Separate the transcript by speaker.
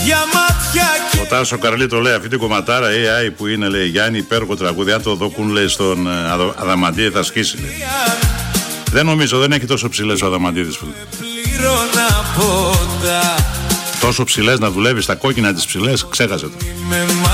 Speaker 1: Ο Τάσο Καρλίτο λέει αυτή την κομματάρα AI που είναι, λέει, Γιάννη, υπέροχο τραγούδι. Αν το δοκούν, λέει, στον Αδαμαντίδη θα σκίσει, λέει. Δεν νομίζω, δεν έχει τόσο ψηλές ο Αδαμαντίδης. Τόσο ψηλές να δουλεύει στα κόκκινα τις ψηλές, ξέχασε το.